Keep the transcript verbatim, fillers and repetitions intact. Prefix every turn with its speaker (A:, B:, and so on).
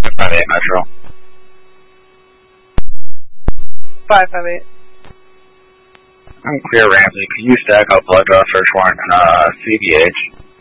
A: five eight Metro.
B: five five eight.
A: I'm clear, Ramsey. Can you stack up blood draw search warrant and uh, C B H?